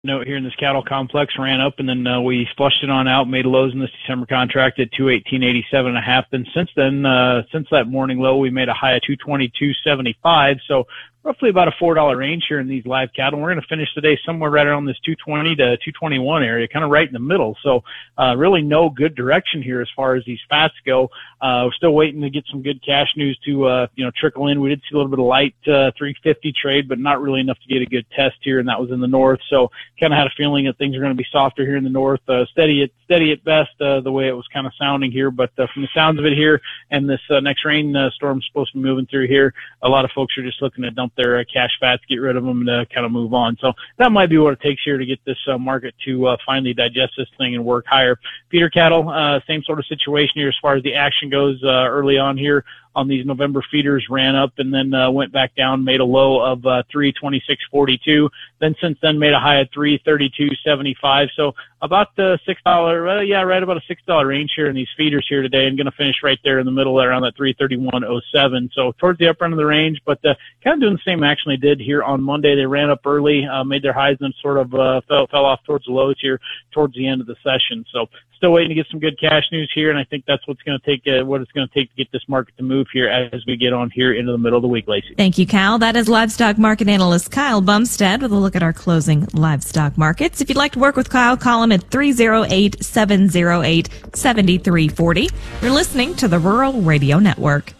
note here in this cattle complex, ran up, and then we flushed it on out, made lows in this December contract at 218.87.5. And since then, since that morning low, we made a high of 222.75. So roughly about a $4 range here in these live cattle. We're going to finish the day somewhere right around this 220 to 221 area, kind of right in the middle. So really no good direction here as far as these fats go. We're still waiting to get some good cash news to trickle in. We did see a little bit of light 350 trade, but not really enough to get a good test here, and that was in the north. So kind of had a feeling that things are going to be softer here in the north, steady at best, the way it was kind of sounding here. But from the sounds of it here, and this next rain storm supposed to be moving through here, a lot of folks are just looking to dump their cash fats, get rid of them, and kind of move on. So that might be what it takes here to get this market to finally digest this thing and work higher. Feeder cattle, same sort of situation here as far as the action goes early on here on these November feeders, ran up and then went back down, made a low of 326.42. Then since then made a high of 332.75. So about the $6, right about a $6 range here in these feeders here today, and going to finish right there in the middle around that 331.07. So towards the upper end of the range, but kind of doing the same action they did here on Monday. They ran up early, made their highs, and sort of fell off towards the lows here towards the end of the session. So still waiting to get some good cash news here, and I think that's what it's going to take to get this market to move here as we get on here into the middle of the week, Lacey. Thank you, Kyle. That is livestock market analyst Kyle Bumstead with a look at our closing livestock markets. If you'd like to work with Kyle, call him at 308-708-7340. You're listening to the Rural Radio Network.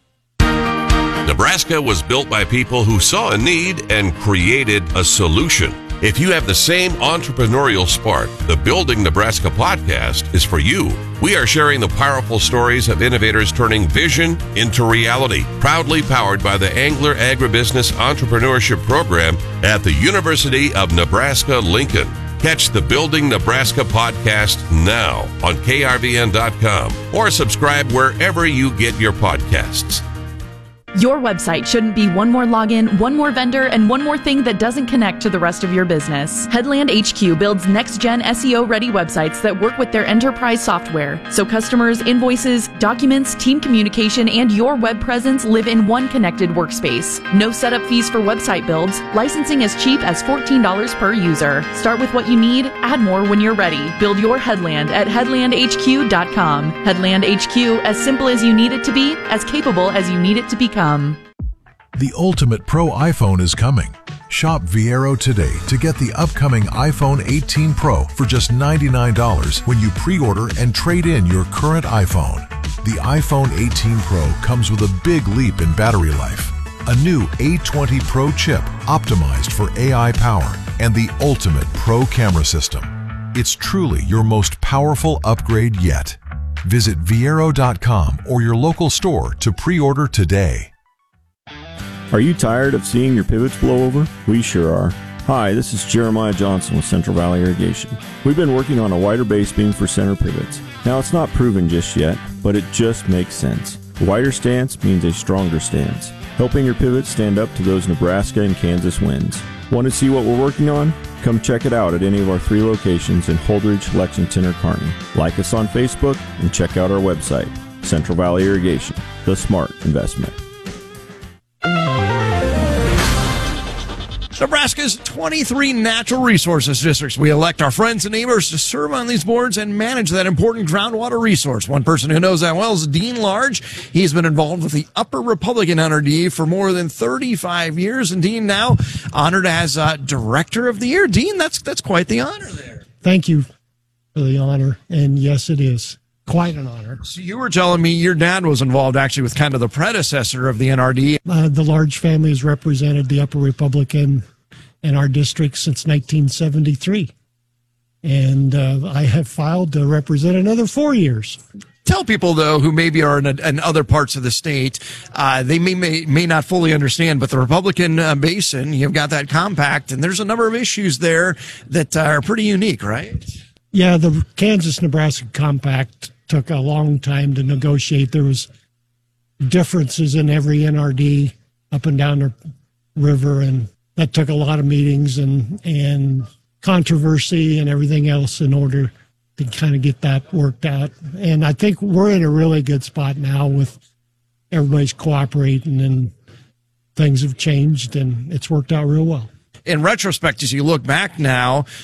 Nebraska was built by people who saw a need and created a solution. If you have the same entrepreneurial spark, the Building Nebraska podcast is for you. We are sharing the powerful stories of innovators turning vision into reality. Proudly powered by the Angler Agribusiness Entrepreneurship Program at the University of Nebraska-Lincoln. Catch the Building Nebraska podcast now on krvn.com or subscribe wherever you get your podcasts. Your website shouldn't be one more login, one more vendor, and one more thing that doesn't connect to the rest of your business. Headland HQ builds next-gen SEO-ready websites that work with their enterprise software, so customers, invoices, documents, team communication, and your web presence live in one connected workspace. No setup fees for website builds, licensing as cheap as $14 per user. Start with what you need, add more when you're ready. Build your Headland at headlandhq.com. Headland HQ, as simple as you need it to be, as capable as you need it to become. The ultimate pro iPhone is coming. Shop Viero today to get the upcoming iPhone 18 Pro for just $99 when you pre-order and trade in your current iPhone. The iPhone 18 Pro comes with a big leap in battery life, a new A20 Pro chip optimized for AI power, and the ultimate pro camera system. It's truly your most powerful upgrade yet. Visit Viero.com or your local store to pre-order today. Are you tired of seeing your pivots blow over? We sure are. Hi, this is Jeremiah Johnson with Central Valley Irrigation. We've been working on a wider base beam for center pivots. Now, it's not proven just yet, but it just makes sense. A wider stance means a stronger stance, helping your pivots stand up to those Nebraska and Kansas winds. Want to see what we're working on? Come check it out at any of our 3 locations in Holdridge, Lexington, or Kearney. Like us on Facebook and check out our website, Central Valley Irrigation, the smart investment. Nebraska's 23 natural resources districts. We elect our friends and neighbors to serve on these boards and manage that important groundwater resource. One person who knows that well is Dean Large. He's been involved with the Upper Republican NRD for more than 35 years. And Dean, now honored as Director of the Year. Dean, that's quite the honor there. Thank you for the honor. And yes, it is quite an honor. So you were telling me your dad was involved actually with kind of the predecessor of the NRD. The Large family has represented the Upper Republican in our district since 1973. And I have filed to represent another 4 years. Tell people, though, who maybe are in other parts of the state, they may not fully understand, but the Republican basin, you've got that compact, and there's a number of issues there that are pretty unique, right? Yeah, the Kansas-Nebraska compact took a long time to negotiate. There was differences in every NRD up and down the river, and that took a lot of meetings and controversy and everything else in order to kind of get that worked out. And I think we're in a really good spot now with everybody's cooperating, and things have changed, and it's worked out real well. in retrospect, as you look back now,